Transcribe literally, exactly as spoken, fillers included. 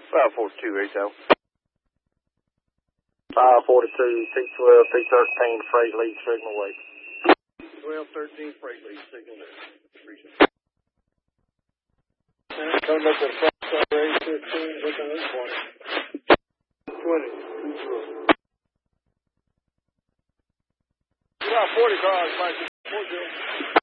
five forty-two, retail. five forty-two, T twelve, T thirteen, freight lead, signal wait. twelve thirteen, freight lead, signal there. Appreciate it. Coming up with front side eight fifteen, looking at this point. twenty. About forty cars, Mike. forty.